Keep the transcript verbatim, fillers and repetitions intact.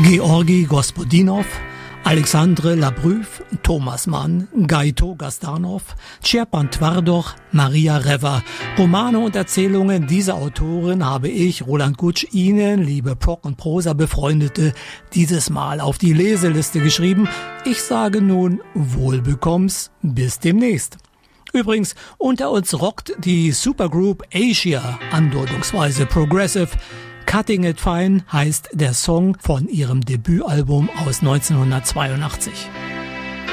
Georgi Gospodinov, Alexandre Labruv, Thomas Mann, Gaito Gastanov, Tschepan Twardoch, Maria Reva. Romane und Erzählungen dieser Autoren habe ich, Roland Gutsch, Ihnen, liebe Prog- und Prosa-Befreundete, dieses Mal auf die Leseliste geschrieben. Ich sage nun Wohlbekomm's, bis demnächst. Übrigens, unter uns rockt die Supergroup Asia, andeutungsweise Progressive. Cutting It Fine heißt der Song von ihrem Debütalbum aus neunzehnhundertzweiundachtzig.